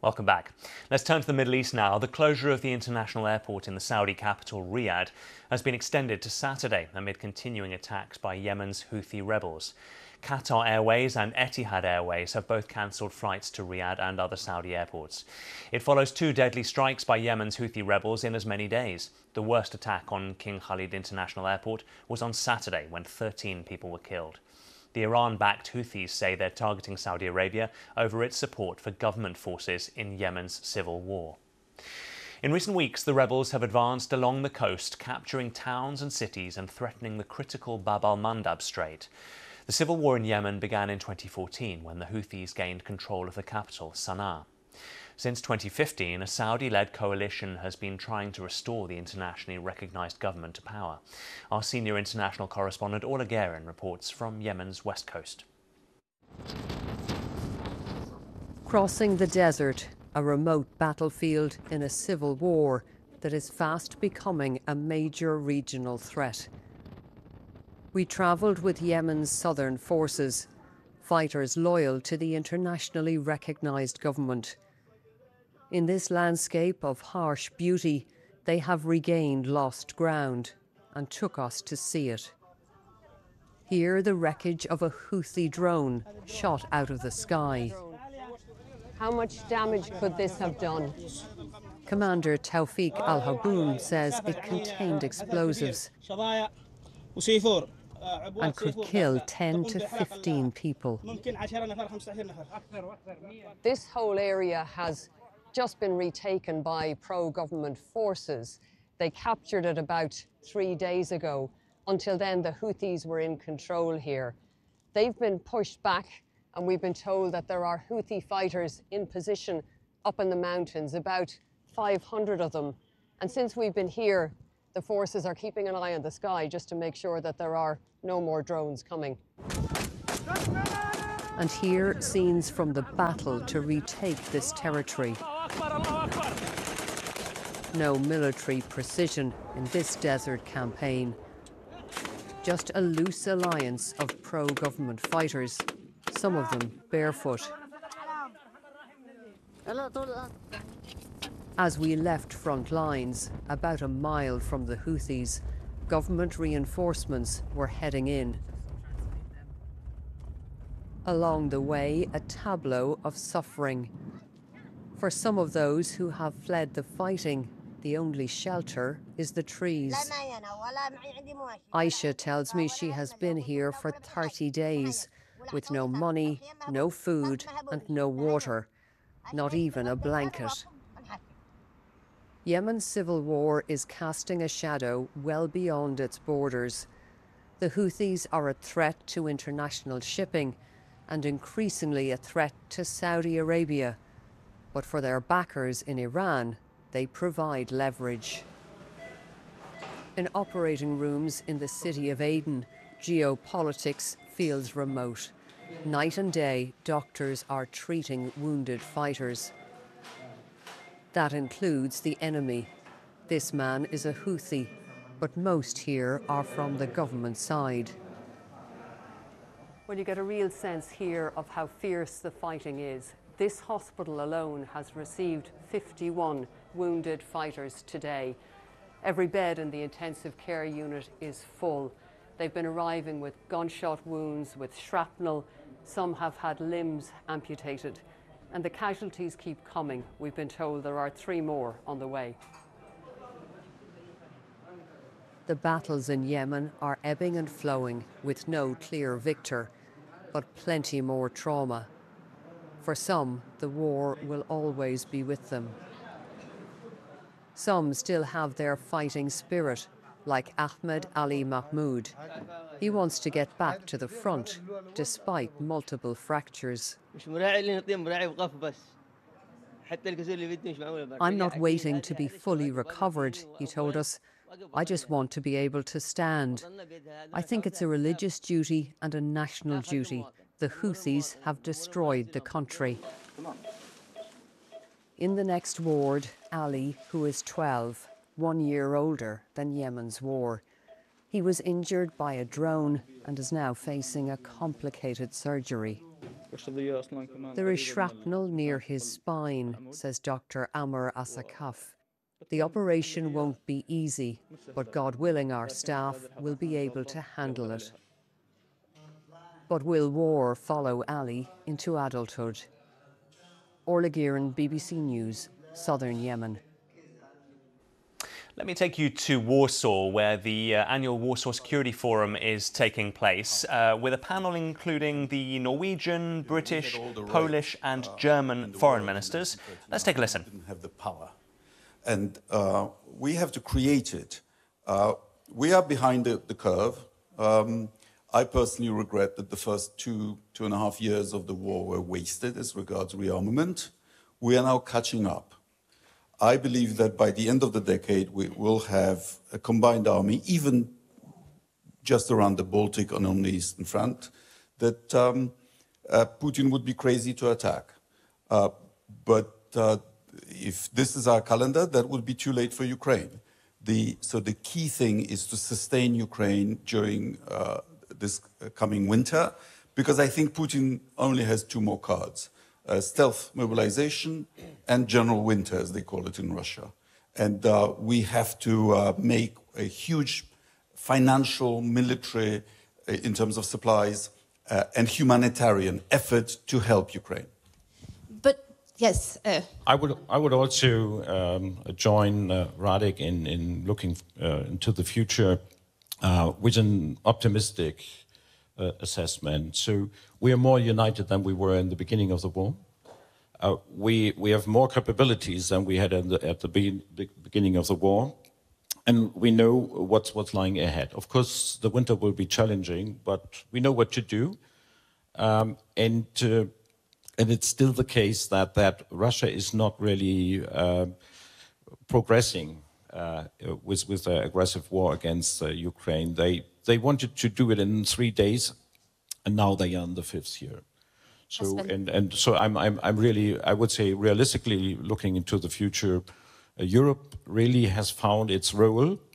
Welcome back. Let's turn to the Middle East now. The closure of the international airport in the Saudi capital, Riyadh, has been extended to Saturday amid continuing attacks by Yemen's Houthi rebels. Qatar Airways and Etihad Airways have both cancelled flights to Riyadh and other Saudi airports. It follows two deadly strikes by Yemen's Houthi rebels in as many days. The worst attack on King Khalid International Airport was on Saturday, when 13 people were killed. The Iran-backed Houthis say they're targeting Saudi Arabia over its support for government forces in Yemen's civil war. In recent weeks, the rebels have advanced along the coast, capturing towns and cities and threatening the critical Bab al-Mandab Strait. The civil war in Yemen began in 2014 when the Houthis gained control of the capital, Sana'a. Since 2015, a Saudi-led coalition has been trying to restore the internationally recognised government to power. Our senior international correspondent Orla Guerin reports from Yemen's west coast. Crossing the desert, a remote battlefield in a civil war that is fast becoming a major regional threat. We travelled with Yemen's southern forces, fighters loyal to the internationally recognised government. In this landscape of harsh beauty, they have regained lost ground and took us to see it. Here, the wreckage of a Houthi drone shot out of the sky. How much damage could this have done? Commander Tawfiq Al-Haboun says it contained explosives and could kill 10 to 15 people. This whole area has just been retaken by pro-government forces. They captured it about 3 days ago. Until then, the Houthis were in control here. They've been pushed back, and we've been told that there are Houthi fighters in position up in the mountains, about 500 of them. And since we've been here, the forces are keeping an eye on the sky just to make sure that there are no more drones coming. And here, scenes from the battle to retake this territory. No military precision in this desert campaign. Just a loose alliance of pro-government fighters, some of them barefoot. As we left front lines, about a mile from the Houthis, government reinforcements were heading in. Along the way, a tableau of suffering. For some of those who have fled the fighting, the only shelter is the trees. Aisha tells me she has been here for 30 days, with no money, no food, and no water, not even a blanket. Yemen's civil war is casting a shadow well beyond its borders. The Houthis are a threat to international shipping and increasingly a threat to Saudi Arabia. But for their backers in Iran, they provide leverage. In operating rooms in the city of Aden, geopolitics feels remote. Night and day, doctors are treating wounded fighters. That includes the enemy. This man is a Houthi, but most here are from the government side. Well, you get a real sense here of how fierce the fighting is. This hospital alone has received 51 wounded fighters today. Every bed in the intensive care unit is full. They've been arriving with gunshot wounds, with shrapnel. Some have had limbs amputated. And the casualties keep coming. We've been told there are 3 more on the way. The battles in Yemen are ebbing and flowing with no clear victor, but plenty more trauma. For some, the war will always be with them. Some still have their fighting spirit, like Ahmed Ali Mahmoud. He wants to get back to the front, despite multiple fractures. I'm not waiting to be fully recovered, he told us. I just want to be able to stand. I think it's a religious duty and a national duty. The Houthis have destroyed the country. In the next ward, Ali, who is 12, 1 year older than Yemen's war. He was injured by a drone and is now facing a complicated surgery. There is shrapnel near his spine, says Dr. Amr Asakaf. The operation won't be easy, but God willing, our staff will be able to handle it. But will war follow Ali into adulthood? Orla Gearan, BBC News, Southern Yemen. Let me take you to Warsaw, where the annual Warsaw Security Forum is taking place, with a panel including the Norwegian, British, Polish and German foreign ministers. Let's take a listen. Didn't have the power. And we have to create it. We are behind the curve. I personally regret that the first two and a half years of the war were wasted as regards rearmament. We are now catching up. I believe that by the end of the decade, we will have a combined army, even just around the Baltic and on the Eastern Front, that Putin would be crazy to attack. But if this is our calendar, that would be too late for Ukraine. So the key thing is to sustain Ukraine during this coming winter, because I think Putin only has two more cards. Stealth mobilization and general winter, as they call it in Russia. And we have to make a huge financial, military, in terms of supplies, and humanitarian effort to help Ukraine. But yes, I would also join Radek in looking into the future with an optimistic assessment. So we are more united than we were in the beginning of the war. We have more capabilities than we had at the beginning of the war, and we know what's lying ahead. Of course, the winter will be challenging, but we know what to do. And it's still the case that Russia is not really progressing with the aggressive war against Ukraine. They wanted to do it in 3 days, and now they are in the 5th year. So so I'm really, I would say, realistically looking into the future, Europe really has found its role